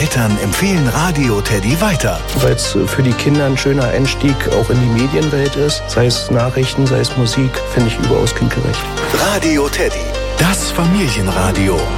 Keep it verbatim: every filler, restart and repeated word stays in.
Eltern empfehlen Radio Teddy weiter. Weil es für die Kinder ein schöner Einstieg auch in die Medienwelt ist. Sei es Nachrichten, sei es Musik, finde ich überaus kindgerecht. Radio Teddy, das Familienradio.